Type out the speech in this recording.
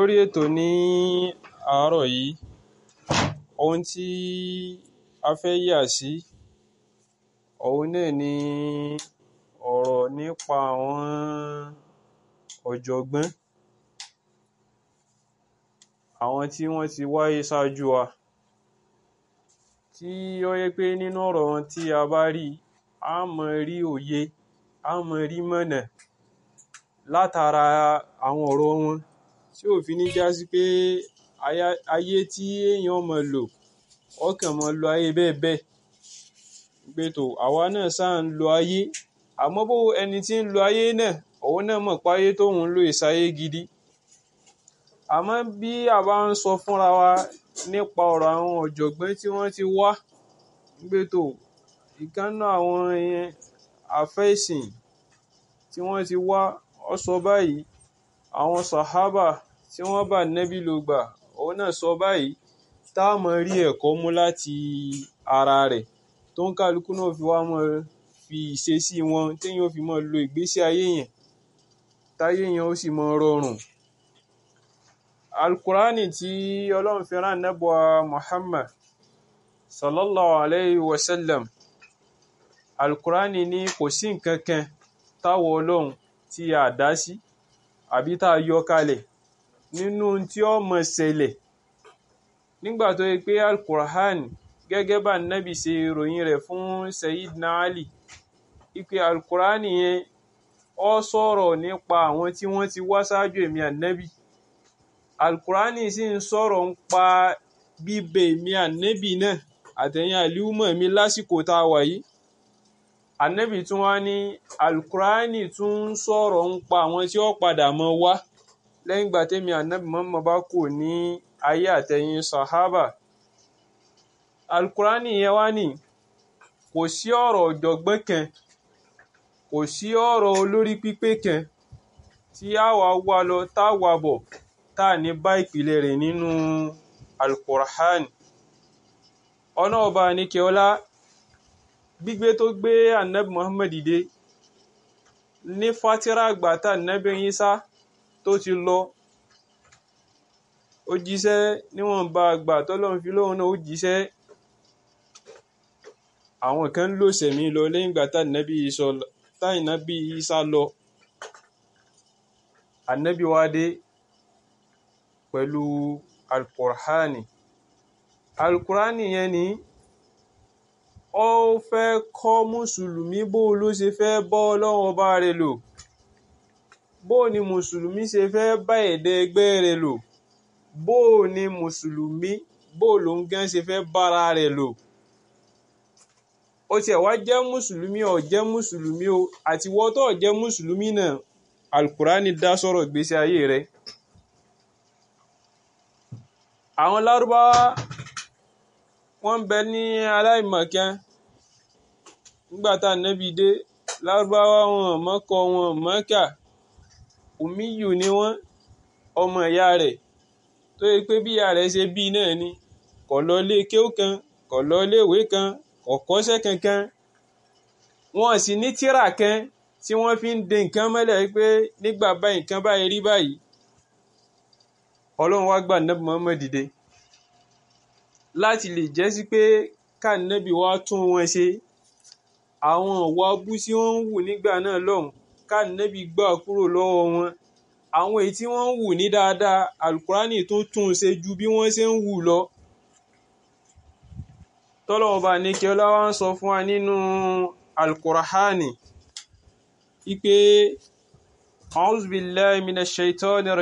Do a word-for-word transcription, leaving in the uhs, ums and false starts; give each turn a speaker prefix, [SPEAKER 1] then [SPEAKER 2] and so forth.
[SPEAKER 1] lórí ètò ní àárọ̀ yìí, ohun tí a fẹ́ yà sí òun náà ni ọ̀rọ̀ nípa àwọn ọ̀jọ̀gbọ́n, àwọn tí wọ́n ti wáyé ṣáájú wa, tí ó yẹ pé nínú ọ̀rọ̀ wọn tí a bá rí, a máa rí òye, a máa rí mọ̀nà látara àwọn ọ̀rọ̀ wọn, tí ò fi ní já sí pé ayé tí èèyàn máa lò, ọkàn máa lo ayé bẹ́ẹ̀ bẹ́ẹ̀. Pé tó àwa náà sáà ń lo ayé, àmọ́ bó ẹni tí ń lo ayé náà, òun náà mọ̀ pé ayé tóun ń lò ìsáyé gidi. Àmọ́ bí a bá ń sọ fúnra wa nípa ọ̀rọ̀ àwọn ọ̀jọ̀gbọ́n tí wọ́n ti wá, pé tó ìkan nínú àwọn àfẹ́sìn tí wọ́n ti wá, ó sọ báyìí, àwọn sàhábà tí wọ́n bá Nábì lò gbà, òun náà sọ báyìí, tá a máa rí ẹ̀kọ́ mú láti ara rẹ̀, tó ń kálukú náà fi wá máa fi ìṣesí wọn téèyàn fi máa lo ìgbésí ayé yẹn, táyé yẹn ó sì máa rọrùn. Al-Qur'ani tí Ọlọ́run fi rán Ànábì wa Muhammad sallallahu alayhi wa sallam, Al-Qur'ani ní kò sí nǹkan kan táwọ Ọlọ́run tí a dá sí àbí tá a yọ kalẹ̀ nínú tí ó máa ṣẹlẹ̀ nígbà tó yẹ pé Al-Qur'ani, gẹ́gẹ́ bá Nábì ṣe ròyìn rẹ̀ fún Sayyidina Ali, ipe Al-Qur'ani yẹn ó sọ̀rọ̀ nípa àwọn tí wọ́n ti wá ṣáájú èmi Ànábì. Al-Qur'ani sì ń sọ̀rọ̀ nípa bíbẹ èmi Ànábì náà àtẹ̀yìn àlùmọ̀ mi lásìkò tá a wà yìí. Ànábì tún wá ní Al-Qur'ani tún ń sọ̀rọ̀ nípa àwọn tí ó padà mọ́ wá lẹ́yìn ìgbà tẹ́mi Ànábì Muhammad bá kù ní ayé àtẹ̀yìn sàhábà. Al-Qur'ani yẹn wá ní kò sí ọ̀rọ̀ ọ̀jọ̀gbọ́n kan, kò sí ọ̀rọ̀ olórí pípé kan tí a wà wá lọ tá wà bọ̀ tá ní bá ìpìlẹ̀ rẹ̀ nínú Al-Qur'ani. Ọ̀nà ọba àníkẹ́ ọlá gbígbé tó gbé Ànábì Muhammad dìde ní fátírà àgbà tá Ànábì Ìsá tó ti lọ, ó jíṣẹ́ níwọ̀nba àgbà tọ́lọ́run fi lóhùn náà ó jíṣẹ́. Àwọn kan ló sẹ̀mí lọ lẹ́yìn ìgbà tá Ànábì Ìsá lọ. Ànábì wá dé pẹ̀lú Al-Qur'ani. Al-Qur'ani yẹn ni ó fẹ́ kọ́ mùsùlùmí bó ló ṣe fẹ́ bọ́ Ọlọ́run ọba rẹ̀ lò, bó ni mùsùlùmí ṣe fẹ́ bá ẹ̀dá ẹgbẹ́ rẹ̀ lò, bó ni mùsùlùmí bó ló ń gán ṣe fẹ́ bára rẹ̀ lò. Ó tiẹ̀ wá jẹ́ mùsùlùmí ó jẹ́ mùsùlùmí o, àti ìwọ tó jẹ́ mùsùlùmí náà, Al-Qur'ani dá sọ̀rọ̀ ìgbésí ayé rẹ̀. Àwọn Lárúbáwá wọ́n bẹ ní aláìmọ̀kan nígbà tá Ànábì dé. Lárúbáwá wọn mọ́kọ wọn mọ́kà, ummiyu ni wọ́n, ọmọ ìyá rẹ̀ tó yẹ pé bí ìyá rẹ̀ ṣe bí náà ni, kò lọ ilé kéwú kan, kò lọ ilé ìwé kan, kò kọ́ṣẹ́ kankan. Wọ́n sì ní tírà kan tí wọ́n fi ń de nǹkan mọ́lẹ̀ pé nígbà báyìí nǹkan báyìí rí báyìí. Ọlọ́run wá gbà Ànábì Muhammad dìde láti lè jẹ́ sí pé ká Ànábì wá tún wọn ṣe. Àwọn ìwà abú tí wọ́n ń wù nígbà náà lọ́hùn, ká Ànábì gbà kúrò lọ́wọ́ wọn. Àwọn èyí tí wọ́n ń wù ní dáadáa, Al-Qur'ani tó tún ṣe ju bí wọ́n ṣe ń wù lọ. Tọ́lọ́run ọba àníkẹ́ ọlá wá ń sọ fún wa nínú Al-Qur'ani ipe a'udhu billahi minash shaitani